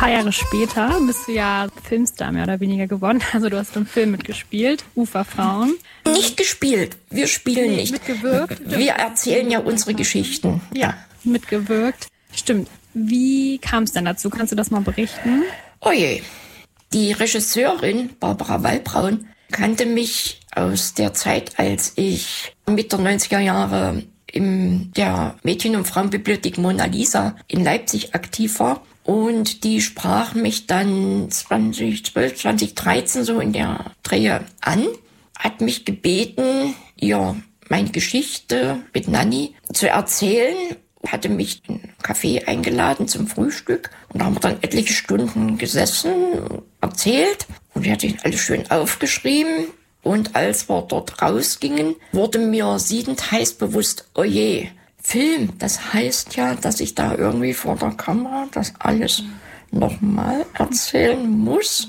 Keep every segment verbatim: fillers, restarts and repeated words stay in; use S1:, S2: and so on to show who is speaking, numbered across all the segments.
S1: paar Jahre später bist du ja Filmstar mehr oder weniger geworden. Also du hast im Film mitgespielt, Uferfrauen.
S2: Nicht gespielt, wir spielen
S1: Nee,
S2: nicht.
S1: mitgewirkt.
S2: Wir erzählen ja unsere Geschichten.
S1: Ja, mitgewirkt. Stimmt. Wie kam es denn dazu? Kannst du das mal berichten?
S2: Oh je. Die Regisseurin Barbara Wallbraun kannte mich aus der Zeit, als ich Mitte der neunziger Jahre in der Mädchen- und Frauenbibliothek Mona Lisa in Leipzig aktiv war. Und die sprach mich dann zwanzig zwölf, zwanzig dreizehn so in der Drehe an, hat mich gebeten, ihr meine Geschichte mit Nanny zu erzählen, hatte mich in einen Café eingeladen zum Frühstück und da haben wir dann etliche Stunden gesessen, erzählt und die hatte alles schön aufgeschrieben. Und als wir dort rausgingen, wurde mir siedend heiß bewusst, oh je, Film, das heißt ja, dass ich da irgendwie vor der Kamera das alles nochmal erzählen muss.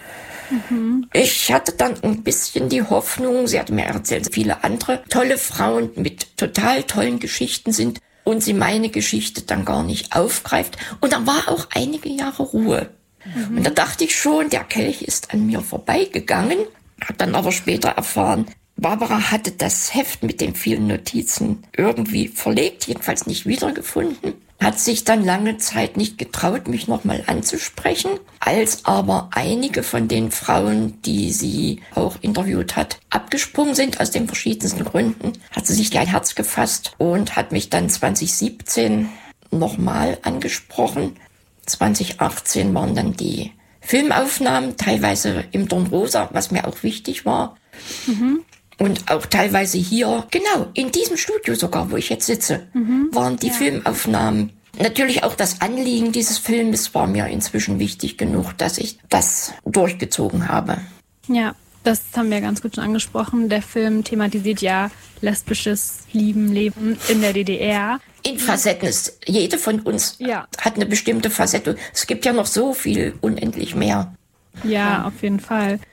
S2: Mhm. Ich hatte dann ein bisschen die Hoffnung, sie hatte mir erzählt, viele andere tolle Frauen mit total tollen Geschichten sind und sie meine Geschichte dann gar nicht aufgreift. Und dann war auch einige Jahre Ruhe. Mhm. Und da dachte ich schon, der Kelch ist an mir vorbeigegangen. Hab dann aber später erfahren, Barbara hatte das Heft mit den vielen Notizen irgendwie verlegt, jedenfalls nicht wiedergefunden. Hat sich dann lange Zeit nicht getraut, mich nochmal anzusprechen. Als aber einige von den Frauen, die sie auch interviewt hat, abgesprungen sind, aus den verschiedensten Gründen, hat sie sich gleich Herz gefasst und hat mich dann zwanzig siebzehn nochmal angesprochen. zwanzig achtzehn waren dann die Filmaufnahmen, teilweise im Dornrosa, was mir auch wichtig war. Mhm. Und auch teilweise hier, genau, in diesem Studio sogar, wo ich jetzt sitze, mhm. waren die ja. Filmaufnahmen. Natürlich auch das Anliegen dieses Filmes war mir inzwischen wichtig genug, dass ich das durchgezogen habe.
S1: Ja, das haben wir ganz gut schon angesprochen. Der Film thematisiert ja lesbisches Lieben, Leben in der D D R.
S2: In Facetten ist jede von uns ja. hat eine bestimmte Facette. Es gibt ja noch so viel, unendlich mehr.
S1: Ja, auf jeden Fall.